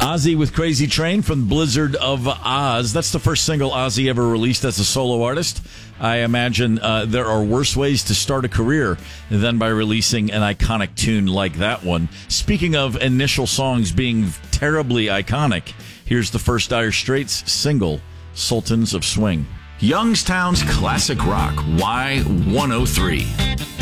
Ozzy with Crazy Train from Blizzard of Oz. That's the first single Ozzy ever released as a solo artist. I imagine there are worse ways to start a career than by releasing an iconic tune like that one. Speaking of initial songs being terribly iconic, here's the first Dire Straits single, Sultans of Swing. Youngstown's classic rock, Y103.